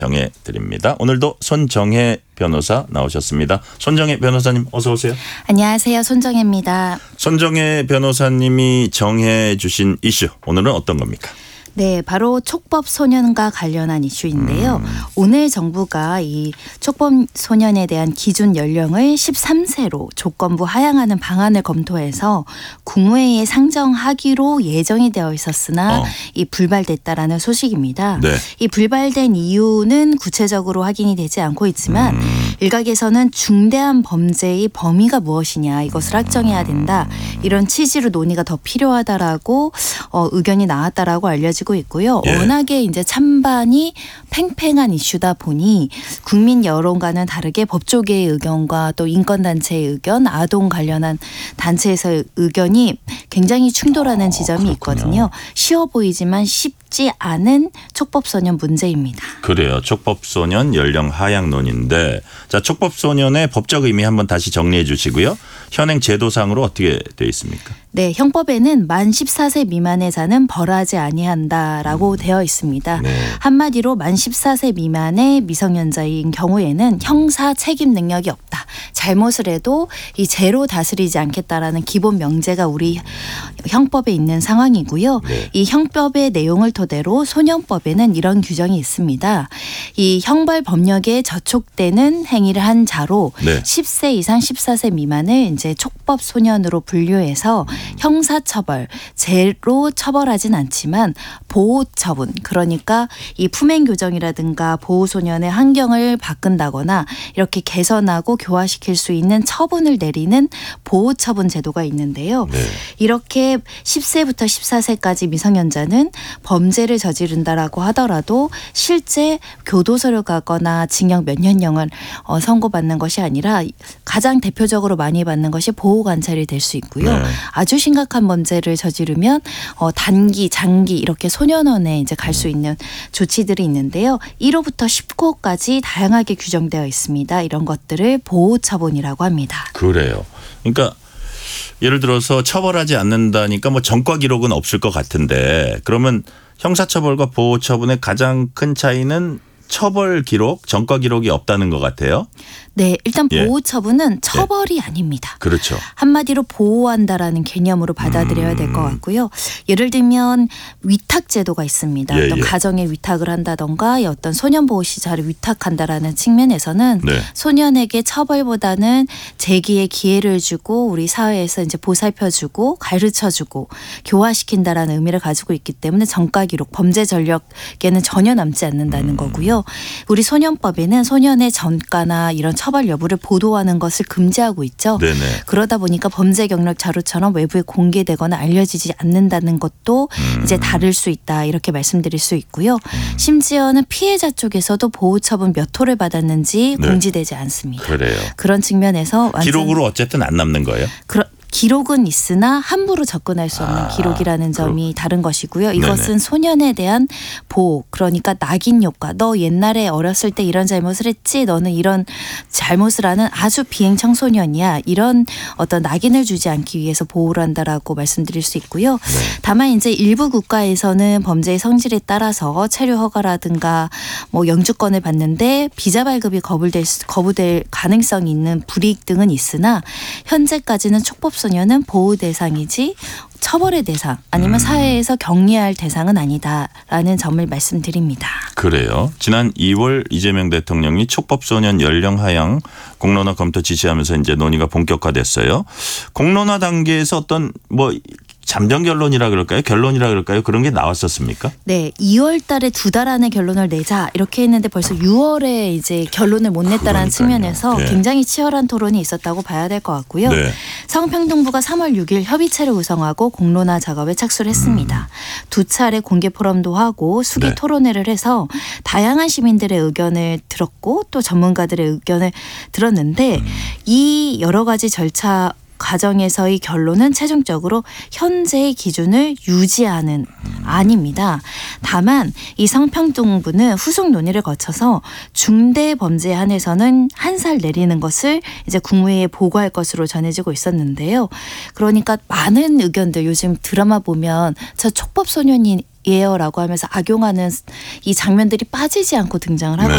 정해드립니다. 오늘도 손정혜 변호사 나오셨습니다. 손정혜 변호사님 어서 오세요. 안녕하세요. 손정혜입니다. 손정혜 변호사님이 정해 주신 이슈 오늘은 어떤 겁니까? 네, 바로 촉법 소년과 관련한 이슈인데요. 오늘 정부가 이 촉법 소년에 대한 기준 연령을 13세로 조건부 하향하는 방안을 검토해서 국무회의에 상정하기로 예정이 되어 있었으나 이 불발됐다라는 소식입니다. 네. 이 불발된 이유는 구체적으로 확인이 되지 않고 있지만 일각에서는 중대한 범죄의 범위가 무엇이냐 이것을 확정해야 된다. 이런 취지로 논의가 더 필요하다라고 의견이 나왔다라고 알려지고 있고요. 예. 워낙에 이제 찬반이 팽팽한 이슈다 보니 국민 여론과는 다르게 법조계의 의견과 또 인권단체의 의견, 아동 관련한 단체에서의 의견이 굉장히 충돌하는 지점이 있거든요. 쉬워 보이지만 쉽지 않은 촉법소년 문제입니다. 그래요. 촉법소년 연령 하향 논의인데 자 촉법소년의 법적 의미 한번 다시 정리해 주시고요. 현행 제도상으로 어떻게 되어 있습니까? 네, 형법에는 만 14세 미만의 자는 벌하지 아니한다라고 되어 있습니다. 네. 한마디로 만 14세 미만의 미성년자인 경우에는 형사 책임 능력이 없다. 잘못을 해도 이 죄로 다스리지 않겠다라는 기본 명제가 우리 형법에 있는 상황이고요. 네. 이 형법의 내용을 토대로 소년법에는 이런 규정이 있습니다. 이 형벌 법력에 저촉되는 행위를 한 자로 네. 10세 이상 14세 미만을 이제 촉법 소년으로 분류해서 형사처벌, 죄로 처벌하진 않지만 보호처분, 그러니까 이 품행 교정이라든가 보호소년의 환경을 바꾼다거나 이렇게 개선하고 교화시킬 수 있는 처분을 내리는 보호처분 제도가 있는데요. 네. 이렇게 10세부터 14세까지 미성년자는 범죄를 저지른다라고 하더라도 실제 교도소를 가거나 징역 몇 년형을 선고받는 것이 아니라 가장 대표적으로 많이 받는 것이 보호관찰이 될 수 있고요. 네. 아주 심각한 범죄를 저지르면 단기, 장기 이렇게 소년원에 이제 갈 수 있는 조치들이 있는데요. 1호부터 19호까지 다양하게 규정되어 있습니다. 이런 것들을 보호처분이라고 합니다. 그래요. 그러니까 예를 들어서 처벌하지 않는다니까 뭐 전과 기록은 없을 것 같은데 그러면 형사처벌과 보호처분의 가장 큰 차이는 처벌 기록, 전과 기록이 없다는 것 같아요. 네, 일단 예. 보호처분은 처벌이 아닙니다. 그렇죠. 한마디로 보호한다라는 개념으로 받아들여야 될 것 같고요. 예를 들면 위탁 제도가 있습니다. 예, 어떤 예. 가정에 위탁을 한다던가 어떤 소년보호시설을 위탁한다라는 측면에서는 네. 소년에게 처벌보다는 재기의 기회를 주고 우리 사회에서 이제 보살펴주고 가르쳐주고 교화시킨다라는 의미를 가지고 있기 때문에 전과 기록, 범죄 전력에는 전혀 남지 않는다는 거고요. 우리 소년법에는 소년의 전과나 이런 처벌 여부를 보도하는 것을 금지하고 있죠. 네네. 그러다 보니까 범죄 경력 자료처럼 외부에 공개되거나 알려지지 않는다는 것도 이제 다를 수 있다 이렇게 말씀드릴 수 있고요. 심지어는 피해자 쪽에서도 보호처분 몇 호를 받았는지 네. 공지되지 않습니다. 그래요. 그런 측면에서 완전 기록으로 어쨌든 안 남는 거예요. 기록은 있으나 함부로 접근할 수 없는 기록이라는 점이 다른 것이고요. 이것은 네네. 소년에 대한 보호, 그러니까 낙인 효과. 너 옛날에 어렸을 때 이런 잘못을 했지? 너는 이런 잘못을 하는 아주 비행 청소년이야. 이런 어떤 낙인을 주지 않기 위해서 보호를 한다라고 말씀드릴 수 있고요. 다만 이제 일부 국가에서는 범죄의 성질에 따라서 체류 허가라든가 뭐 영주권을 받는데 비자 발급이 거부될 가능성이 있는 불이익 등은 있으나 현재까지는 촉법 소년은 보호 대상이지 처벌의 대상 아니면 사회에서 격리할 대상은 아니다라는 점을 말씀드립니다. 그래요. 지난 2월 이재명 대통령이 촉법소년 연령 하향 공론화 검토 지시하면서 이제 논의가 본격화됐어요. 공론화 단계에서 어떤 뭐 잠정 결론이라 그럴까요? 결론이라 그럴까요? 그런 게 나왔었습니까? 네, 2월 달에 2달 안에 결론을 내자 이렇게 했는데 벌써 6월에 이제 결론을 못 냈다라는 그러니까요. 측면에서 예. 굉장히 치열한 토론이 있었다고 봐야 될 것 같고요. 네. 성평등부가 3월 6일 협의체를 구성하고 공론화 작업에 착수를 했습니다. 두 차례 공개 포럼도 하고 수기 네. 토론회를 해서 다양한 시민들의 의견을 들었고 또 전문가들의 의견을 들었는데 이 여러 가지 절차 과정에서의 결론은 최종적으로 현재의 기준을 유지하는 아닙니다. 다만 이 성평등부는 후속 논의를 거쳐서 중대 범죄에 한해서는 한 살 내리는 것을 이제 국무회의에 보고할 것으로 전해지고 있었는데요. 그러니까 많은 의견들 요즘 드라마 보면 저 촉법소년이 예요라고 하면서 악용하는 이 장면들이 빠지지 않고 등장을 하거든요.